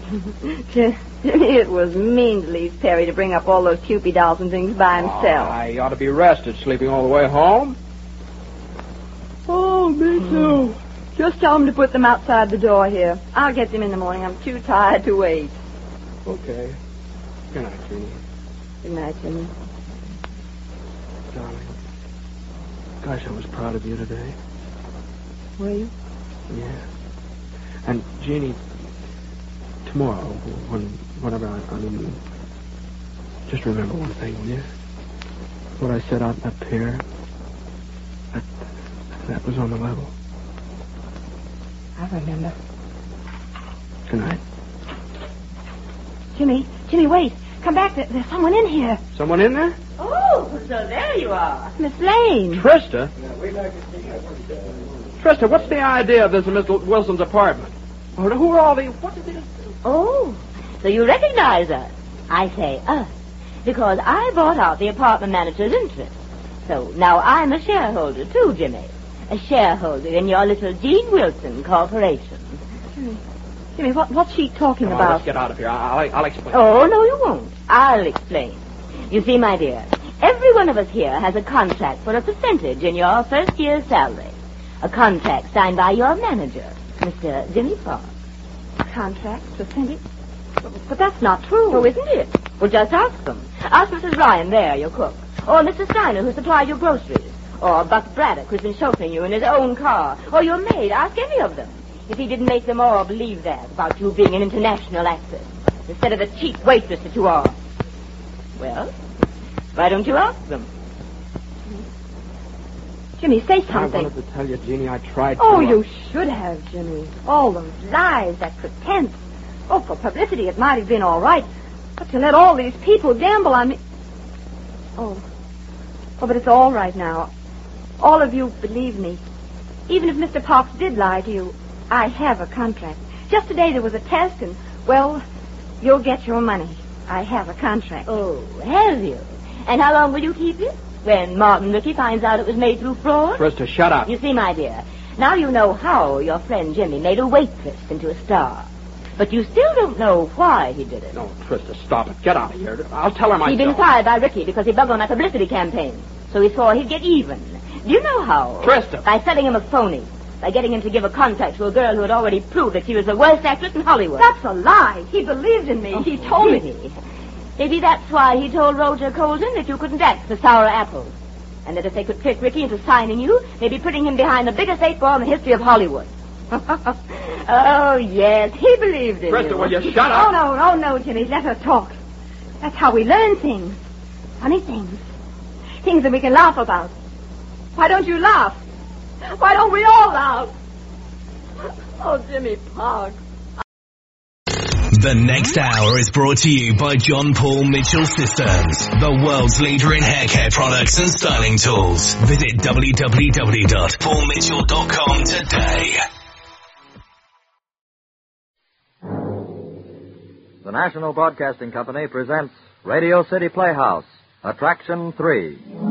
Jimmy, it was mean to leave Perry to bring up all those Cupid dolls and things by himself. He ought to be rested, sleeping all the way home. Oh, me too. Just tell him to put them outside the door here. I'll get them in the morning. I'm too tired to wait. Okay. Good night, Jeannie. Good night, Jimmy. Darling. Gosh, I was proud of you today. Were you? Yeah. And, Jeannie, tomorrow, whenever I mean, just remember one thing, will you? What I said out up here, that was on the level. I remember. Good night. Jimmy, wait. Come back. There's someone in here. Someone in there? Oh, so there you are. Miss Lane. Trista? Trista, what's the idea of this in Mr. Wilson's apartment? Who are all these? What is this? Oh, so you recognize us. I say us, because I bought out the apartment manager's interest. So now I'm a shareholder too, Jimmy. A shareholder in your little Gene Wilson Corporation. Jimmy, what's she talking about? Let's get out of here. I'll explain. Oh, no, you won't. I'll explain. You see, my dear, every one of us here has a contract for a percentage in your first year's salary. A contract signed by your manager, Mr. Jimmy Fox. Contract? Percentage? But that's not true. Oh, isn't it? Well, just ask them. Ask Mrs. Ryan there, your cook. Or Mr. Steiner, who supplied your groceries. Or Buck Braddock, who's been chauffeuring you in his own car. Or your maid. Ask any of them. If he didn't make them all believe that about you being an international actress, instead of the cheap waitress that you are. Well, why don't you ask them? Jimmy, say something. I wanted to tell you, Jeannie, I tried to. Oh, you should have, Jimmy. All those lies, that pretense. Oh, for publicity, it might have been all right. But to let all these people gamble on me... Oh, but it's all right now. All of you believe me. Even if Mr. Parks did lie to you, I have a contract. Just today there was a test, and, well, you'll get your money. I have a contract. Oh, have you? And how long will you keep it? When Martin Rickey finds out it was made through fraud? Trista, shut up. You see, my dear, now you know how your friend Jimmy made a waitress into a star. But you still don't know why he did it. No, Trista, stop it. Get out of here. I'll tell her myself. He'd been fired by Rickey because he bugged on that publicity campaign. So he swore he'd get even. Do you know how? Trista. By selling him a phony. By getting him to give a contract to a girl who had already proved that she was the worst actress in Hollywood. That's a lie. He believed in me. Oh, he told me. me. Maybe that's why he told Roger Colton that you couldn't act for sour apples. And that if they could trick Rickey into signing you, they'd be putting him behind the biggest 8-ball in the history of Hollywood. Oh, yes, he believed in Trista, you. will you shut up? Oh, no, Jimmy. Let her talk. That's how we learn things. Funny things. Things that we can laugh about. Why don't you laugh? Why don't we all laugh? Oh, Jimmy Parks. The next hour is brought to you by John Paul Mitchell Systems, the world's leader in hair care products and styling tools. Visit www.paulmitchell.com today. The National Broadcasting Company presents Radio City Playhouse, Attraction 3.